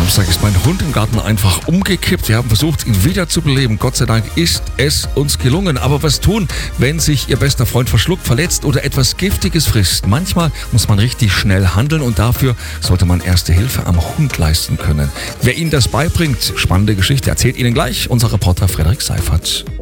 Samstag ist mein Hund im Garten einfach umgekippt. Wir haben versucht, ihn wiederzubeleben. Gott sei Dank ist es uns gelungen. Aber was tun, wenn sich Ihr bester Freund verschluckt, verletzt oder etwas Giftiges frisst? Manchmal muss man richtig schnell handeln und dafür sollte man Erste Hilfe am Hund leisten können. Wer Ihnen das beibringt, spannende Geschichte, erzählt Ihnen gleich unser Reporter Frederik Seifert.